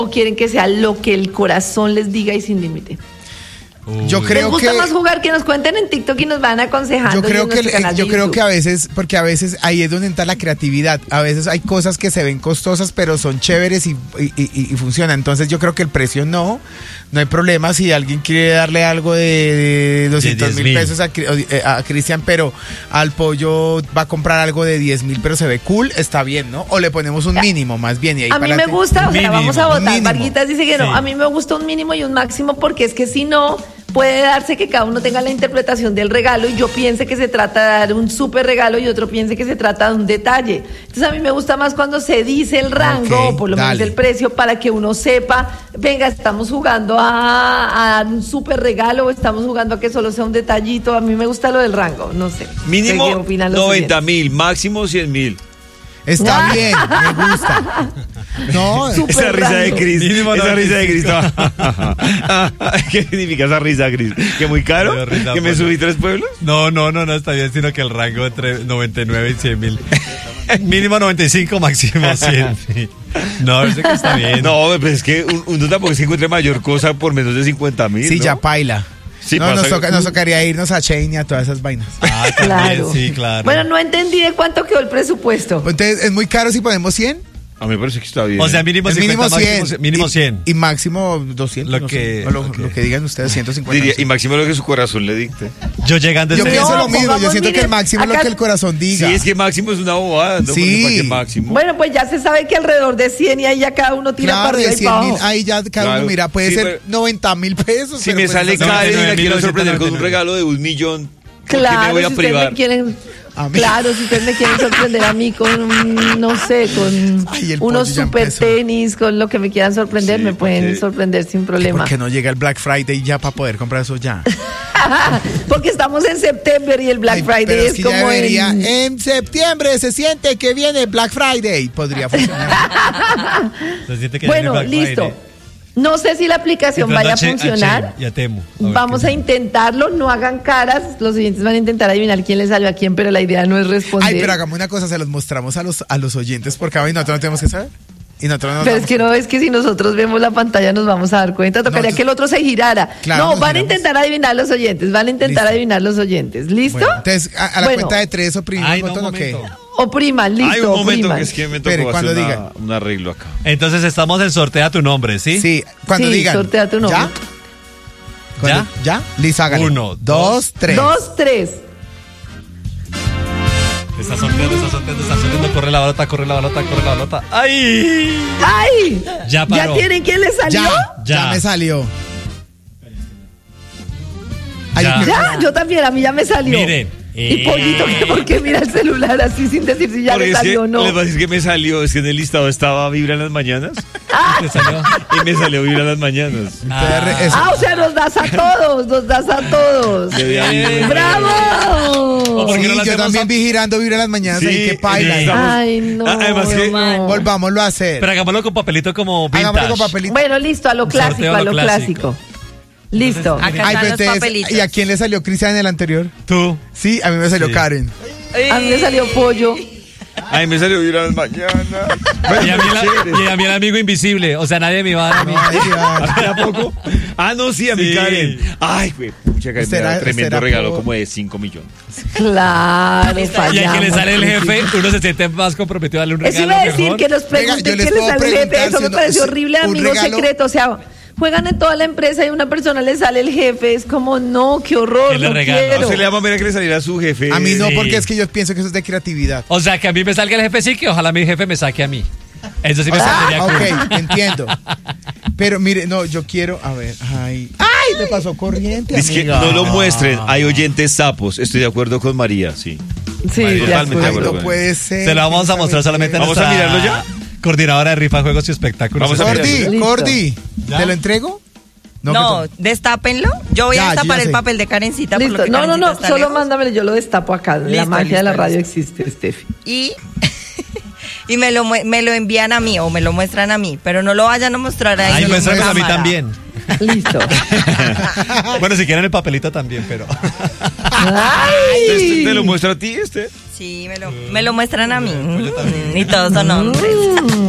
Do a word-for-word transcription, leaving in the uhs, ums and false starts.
o quieren que sea lo que el corazón les diga y sin límite? Yo creo ¿Les gusta que, más jugar? Que nos cuenten en TikTok y nos van aconsejando. Yo creo en que nuestro canal de yo creo YouTube. que a veces, porque a veces ahí es donde entra la creatividad. A veces hay cosas que se ven costosas, pero son chéveres y, y, y, y funcionan. Entonces yo creo que el precio no, no hay problema si alguien quiere darle algo de, de doscientos mil pesos a, a Cristian, pero al pollo va a comprar algo de diez mil, pero se ve cool, está bien, ¿no? O le ponemos un mínimo más bien. Y ahí a mí me gusta, o sea, mínimo, vamos a votar. mínimo. Varguitas dice que no. Sí. A mí me gusta un mínimo y un máximo porque es que si no, puede darse que cada uno tenga la interpretación del regalo y yo piense que se trata de dar un súper regalo y otro piense que se trata de un detalle. Entonces a mí me gusta más cuando se dice el rango, Ok, o por lo dale. menos el precio, para que uno sepa, venga, estamos jugando a, a dar un súper regalo o estamos jugando a que solo sea un detallito. A mí me gusta lo del rango, no sé. Mínimo ¿Qué opinan los noventa oyentes? mil, máximo cien mil. Está bien, me gusta. No, Súper Esa risa de rango. Cris, Mínimo esa risa de Cris. noventa ¿Qué significa esa risa, Cris? ¿Que muy caro? Me dio risa, ¿Que me pues. subí tres pueblos? No, no, no, no está bien, sino que el rango entre noventa y nueve y cien mil. Mínimo noventa y cinco, máximo cien. No, sé que está bien. No, pues es que un- uno tampoco se encuentre mayor cosa por menos de cincuenta mil. sí, ¿no? ya paila. Sí, no, pasa- nos, toca- nos tocaría irnos a Chain y a todas esas vainas. Ah, también, Claro. sí, claro. Bueno, no entendí de cuánto quedó el presupuesto. Entonces, ¿es muy caro si ponemos cien? A mí me parece que está bien. O sea, mínimo Es cincuenta, mínimo cien. máximo, mínimo Y- cien. Y, máximo doscientos. Lo no que- sé. O lo, ok. lo que digan ustedes, ciento cincuenta. Diría, no sé. y máximo lo que su corazón le dicte. Yo llegando Yo este- pienso No, lo mismo, yo pongamos, siento que mire, el máximo es lo acá- que el corazón diga. Sí, es que máximo es una bobada, ¿no? Sí. Porque ¿para qué máximo? Bueno, pues ya se sabe que alrededor de cien y ahí ya cada uno tira Claro, para arriba de y cien para mil, abajo. ahí ya cada Claro. uno mira, puede Sí, ser pero- noventa mil pesos. Si pero me pues sale eso- Karen y la quiero noventa y nueve mil sorprender con un novecientos regalo de un millón, ¿por qué Claro, me voy a si ustedes privar? me quieren, A mí. claro, si ustedes me quieren sorprender a mí con, un, no sé, con Ay, el unos pollo ya super empezó. tenis, con lo que me quieran sorprender, Sí, me pueden porque- sorprender sin problema. Porque no llega el Black Friday ya para poder comprar eso ya. Porque estamos en septiembre y el Black Ay, Friday pero es, que ya como debería- en... en septiembre se siente que viene Black Friday. Podría funcionar. Se siente que viene Bueno, Black listo. Friday. No sé si la aplicación Entrando vaya a a Che- a funcionar. Chain y a Temu. A ver Vamos qué- a intentarlo, no hagan caras. Los oyentes van a intentar adivinar quién le salió a quién, pero la idea no es responder. Ay, pero hagamos una cosa, se los mostramos a los, a los oyentes porque a ver, nosotros no tenemos que saber. Y nosotros no nos Pero es damos que no, es que si nosotros vemos la pantalla nos vamos a dar cuenta. Tocaría No, que el otro se girara. Claro, no, nos van a giramos. intentar adivinar los oyentes. Van a intentar Listo. adivinar los oyentes. ¿Listo? Bueno, entonces, a, a la Bueno, cuenta de tres oprimimos Ay, el no, botón un o qué. momento. Opriman, listo. Hay un momento opriman. que es que me tocó Espere, cuando hacer una- digan. un arreglo acá. Entonces estamos en sortea tu nombre, ¿sí? Sí, cuando Sí, digan. sortea tu nombre. ¿Ya? Cuando- ¿Ya? Listo, hágale. Uno, dos, tres. Dos, tres. Está sorteando, está sorteando, está sorteando. Corre la balota, corre la balota, corre la balota. ¡Ay! ¡Ay! Ya paró. tienen quién le salió? Ya, ya, Ya. me salió. Ay, Ya. yo quiero- Ya, yo también, a mí ya me salió. Miren. Y Pollito, ¿qué? ¿Por qué mira el celular así sin decir si ya Porque le es que, salió o no? les voy a decir que me salió, es que en el listado estaba Vibra en las mañanas ¿Te salió? y me salió Vibra en las mañanas. Ah. Eso. Ah, o sea, nos das a todos, nos das a todos. De ahí- ¡Bravo! ¿Por qué Sí, no lo yo hacemos también a- vi girando vibra en las mañanas Sí, ahí que paila. sí. Estamos- Ay, no. Ah, además que- no. Volvámoslo a hacer. Pero hagámoslo con papelito como vintage. Hagámoslo con papelito. Bueno, listo, a lo Un clásico, sorteo a a lo lo clásico. clásico. Listo. Acá Ay, están pero los ustedes- papelitos. ¿y a quién le salió Cristian en el anterior? Tú. Sí, a mí me salió Sí. Karen. A mí me salió pollo. Ay, me salió Vibra en las mañanas. Y a, mí la- y a mí el amigo invisible. O sea, nadie me iba a dar a mí. Ay, ay. ¿A poco? Ah, no, sí, a mi Sí. Karen. Ay, güey, pucha, Karen, me Será- da tremendo será regalo por- como de cinco millones. Claro, Y fallamos. a quien le sale el jefe, uno se siente más comprometido a darle un Eso regalo iba a decir mejor. que nos Venga, pregunten yo les qué les puedo sale el jefe. preguntar Eso si me uno- pareció si horrible, un amigo regalo- secreto. O sea, juegan en toda la empresa y a una persona le sale el jefe. Es como, no, qué horror, ¿Qué le no regalo? quiero. No se le llama a ver que le saliera a su jefe. A mí no, Sí. porque es que yo pienso que eso es de creatividad. O sea, que a mí me salga el jefe, sí, que ojalá mi jefe me saque a mí. Eso sí me O sea, saldría cool. ok, entiendo. Pero mire, no, yo quiero, a ver, ay, ay, me pasó corriente, Es que amiga. no lo muestren, hay oyentes sapos. Estoy de acuerdo con María, sí. Sí, Vale, de totalmente acuerdo. de Ay, acuerdo. no puede ser. Se lo vamos a mostrar solamente a ¿Vamos a nuestra mirarlo ya? coordinadora de rifa, juegos y espectáculos. Vamos a Esa- mirarlo. Cordy, Listo. Cordy, ¿Ya? ¿te lo entrego? No, que to- destápenlo. Yo voy Ya, a yo destapar ya el sé. papel de Karencita. por lo Listo. que No, no, Karencita no, está solo lejos. mándamelo, yo lo destapo acá. la Listo, magia de la listo, radio listo. existe, Steffi. Y, y me, lo, mue- me lo envían a mí o me lo muestran a mí. Pero no lo vayan a mostrar ahí. Ay, en la muéstranos a mí cámara. también. Listo. Bueno, si quieren el papelito también, pero. ¿Te, te lo muestro a ti, este? Sí, me lo, me lo muestran a mí. Mm, y todos son hombres.